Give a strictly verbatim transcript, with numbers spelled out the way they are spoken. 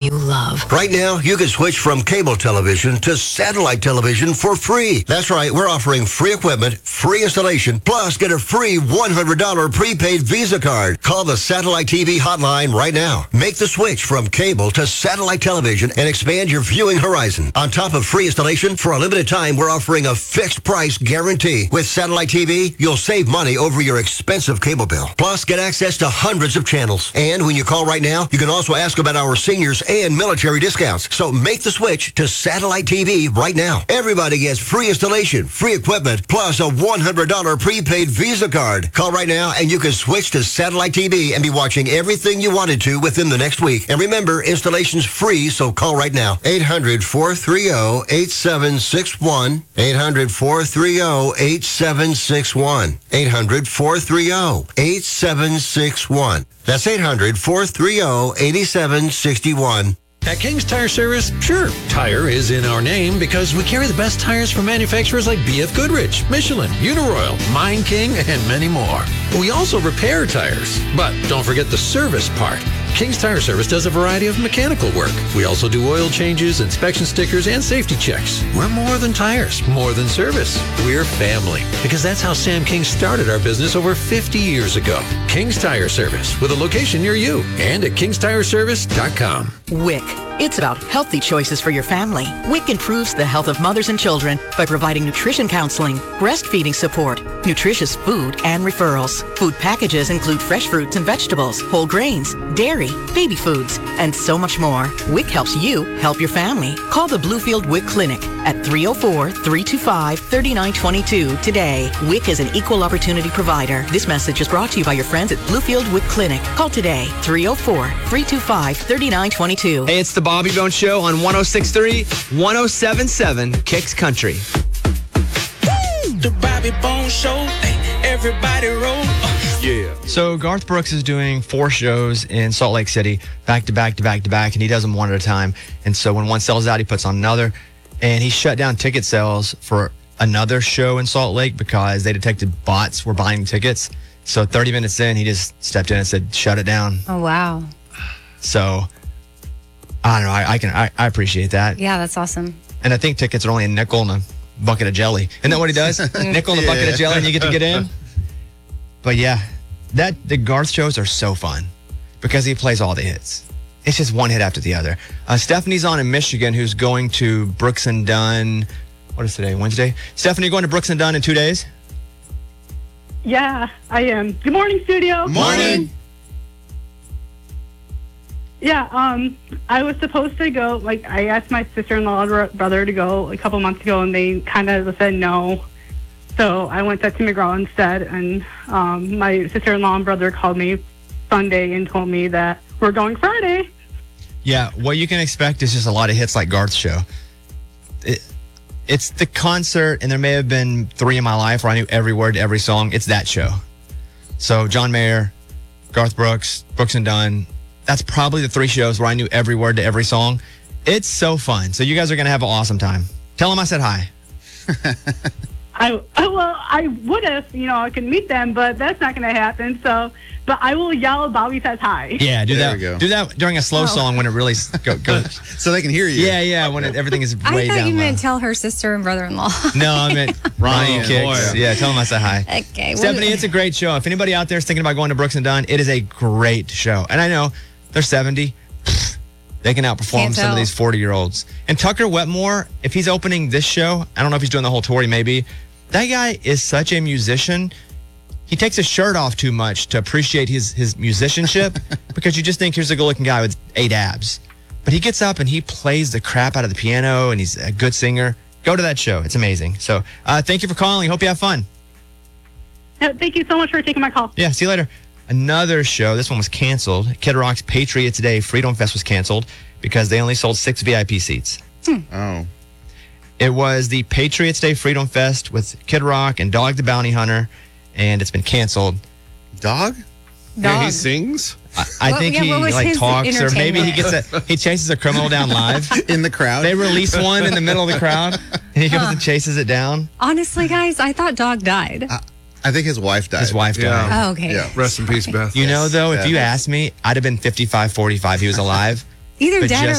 you love. Right now, you can switch from cable television to satellite television for free. That's right. We're offering free equipment, free installation, plus get a free one hundred dollars prepaid Visa card. Call the Satellite T V hotline right now. Make the switch from cable to satellite television and expand your viewing horizon. On top of free installation, for a limited time, we're offering a fixed price guarantee. With Satellite T V, you'll save money over your expensive cable bill. Plus, get access to hundreds of channels. And when you call right now, you can also ask about our seniors and military discounts. So make the switch to Satellite T V right now. Everybody gets free installation, free equipment, plus a one hundred dollars prepaid Visa card. Call right now and you can switch to Satellite T V and be watching everything you wanted to within the next week. And remember, installation's free, so call right now. eight hundred, four three zero, eight seven six one. eight hundred, four three zero, eight seven six one. eight hundred, four three zero, eight seven six one. That's eight hundred, four three zero, eight seven six one. At King's Tire Service, sure, tire is in our name because we carry the best tires from manufacturers like B F Goodrich, Michelin, Uniroyal, Mine King, and many more. We also repair tires, but don't forget the service part. King's Tire Service does a variety of mechanical work. We also do oil changes, inspection stickers, and safety checks. We're more than tires, more than service. We're family, because that's how Sam King started our business over fifty years ago. King's Tire Service, with a location near you, and at kings tire service dot com. WIC. It's about healthy choices for your family. WIC improves the health of mothers and children by providing nutrition counseling, breastfeeding support, nutritious food, and referrals. Food packages include fresh fruits and vegetables, whole grains, dairy, baby foods, and so much more. WIC helps you help your family. Call the Bluefield WIC Clinic at three oh four, three two five, three nine two two today. WIC is an equal opportunity provider. This message is brought to you by your friends at Bluefield WIC Clinic. Call today, three oh four, three two five, three nine two two. Hey, it's the Bobby Bone Show on one oh six point three, one oh seven point seven Kicks Country. The Bobby Bone Show, everybody roll. Yeah. So Garth Brooks is doing four shows in Salt Lake City, back to back to back to back, and he does them one at a time. And so when one sells out, he puts on another. And he shut down ticket sales for another show in Salt Lake because they detected bots were buying tickets. So thirty minutes in, he just stepped in and said, shut it down. Oh, wow. So I don't know. I, I can I, I appreciate that. Yeah, that's awesome. And I think tickets are only a nickel and a bucket of jelly. Isn't that what he does? Nickel and a bucket of jelly, and you get to get in. But yeah, that the Garth shows are so fun because he plays all the hits. It's just one hit after the other. Uh, Stephanie's on in Michigan, who's going to Brooks and Dunn. What is today? Wednesday. Stephanie, going to Brooks and Dunn in two days? Yeah, I am. Good morning, studio. Morning. Yeah, um, I was supposed to go, like, I asked my sister-in-law and brother to go a couple months ago, and they kind of said no. So I went to Tim McGraw instead, and um, my sister-in-law and brother called me Sunday and told me that we're going Friday. Yeah, what you can expect is just a lot of hits like Garth's show. It, it's the concert, and there may have been three in my life where I knew every word to every song. It's that show. So John Mayer, Garth Brooks, Brooks and Dunn. That's probably the three shows where I knew every word to every song. It's so fun. So you guys are going to have an awesome time. Tell them I said hi. I, I well, I would have, you know, I could meet them, but that's not going to happen. So, but I will yell, Bobby says hi. Yeah, do There that. we go. Do that during a slow Oh. song when it really go, goes. So they can hear you. Yeah, yeah, when it, everything is I way thought down you low. meant tell her sister and brother-in-law. No, I meant Ronnie and Kicks. Moya. Yeah, tell them I said hi. Okay. Stephanie, well- it's a great show. If anybody out there is thinking about going to Brooks and Dunn, it is a great show. And I know they're seventy. They can outperform Can't some of tell. these forty-year-olds. And Tucker Wetmore, if he's opening this show, I don't know if he's doing the whole tour, he may be. That guy is such a musician. He takes his shirt off too much to appreciate his, his musicianship because you just think here's a good-looking guy with eight abs. But he gets up and he plays the crap out of the piano, and he's a good singer. Go to that show. It's amazing. So uh, thank you for calling. Hope you have fun. Yeah, thank you so much for taking my call. Yeah, see you later. Another show, this one was canceled. Kid Rock's Patriots Day Freedom Fest was canceled because they only sold six V I P seats. Oh. It was the Patriots Day Freedom Fest with Kid Rock and Dog the Bounty Hunter, and it's been canceled. Dog? Dog. he sings? I, I What- think yeah, he what was like his talks, or maybe he gets entertainment? a he chases a criminal down live. In the crowd? They release one in the middle of the crowd, and he goes and chases it down. Honestly, guys, I thought Dog died. Uh, I think his wife died. His wife died. Yeah. oh, okay. Yeah. Rest in peace, Beth. You know, though, if Yeah. you asked me, I'd have been fifty-five forty-five. He was alive. Either But dead just